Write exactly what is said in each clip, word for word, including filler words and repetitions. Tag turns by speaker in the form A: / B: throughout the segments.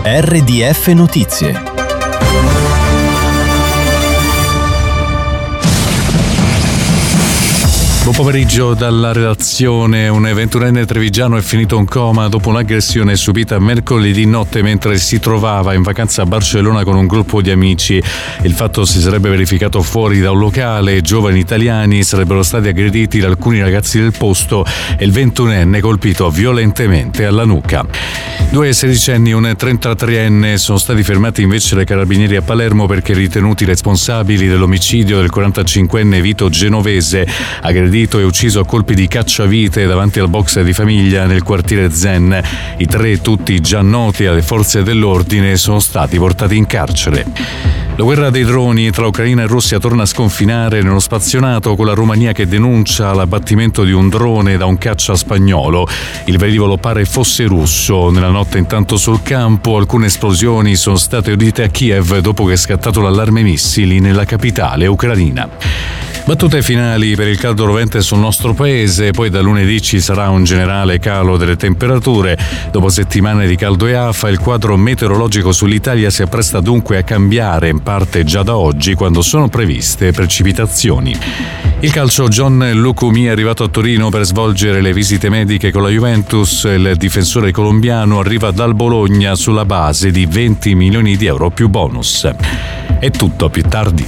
A: R D F Notizie.
B: Buon pomeriggio dalla redazione. Un ventunenne trevigiano è finito in coma dopo un'aggressione subita mercoledì notte mentre si trovava in vacanza a Barcellona con un gruppo di amici. Il fatto si sarebbe verificato fuori da un locale. Giovani italiani sarebbero stati aggrediti da alcuni ragazzi del posto e il ventunenne colpito violentemente alla nuca. Due sedicenni e un trentatreenne sono stati fermati invece dai carabinieri a Palermo perché ritenuti responsabili dell'omicidio del quarantacinquenne Vito Genovese, aggredito e ucciso a colpi di cacciavite davanti al box di famiglia nel quartiere Zen. I tre, tutti già noti alle forze dell'ordine, sono stati portati in carcere. La guerra dei droni tra Ucraina e Russia torna a sconfinare nello spazionato, con la Romania che denuncia l'abbattimento di un drone da un caccia spagnolo. Il velivolo pare fosse russo. Nella notte intanto sul campo alcune esplosioni sono state udite a Kiev dopo che è scattato l'allarme missili nella capitale ucraina. Battute finali per il caldo rovente sul nostro paese, poi da lunedì ci sarà un generale calo delle temperature. Dopo settimane di caldo e afa, il quadro meteorologico sull'Italia si appresta dunque a cambiare, in parte già da oggi, quando sono previste precipitazioni. Il calcio, John Lucumi è arrivato a Torino per svolgere le visite mediche con la Juventus. Il difensore colombiano arriva dal Bologna sulla base di venti milioni di euro più bonus. È tutto, più tardi.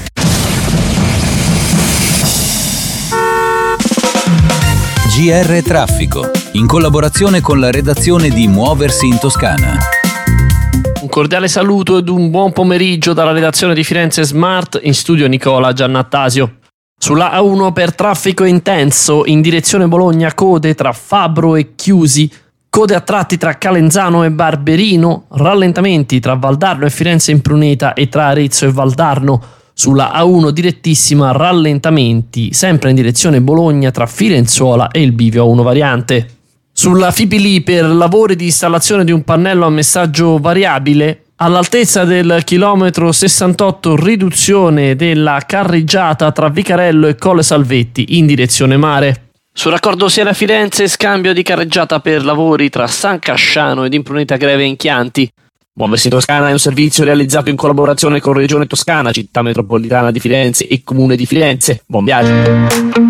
A: G R Traffico, in collaborazione con la redazione di Muoversi in Toscana.
C: Un cordiale saluto ed un buon pomeriggio dalla redazione di Firenze Smart, in studio Nicola Giannattasio. Sulla A uno per traffico intenso in direzione Bologna, code tra Fabbro e Chiusi, code a tratti tra Calenzano e Barberino, rallentamenti tra Valdarno e Firenze Impruneta e tra Arezzo e Valdarno. Sulla A uno direttissima rallentamenti, sempre in direzione Bologna tra Firenzuola e il bivio A uno variante. Sulla Fipili per lavori di installazione di un pannello a messaggio variabile, all'altezza del chilometro sessantotto riduzione della carreggiata tra Vicarello e Colle Salvetti in direzione mare. Sul raccordo Siena-Firenze, scambio di carreggiata per lavori tra San Casciano ed Impruneta Greve in Chianti. Muoversi in Toscana è un servizio realizzato in collaborazione con Regione Toscana, Città Metropolitana di Firenze e Comune di Firenze. Buon viaggio!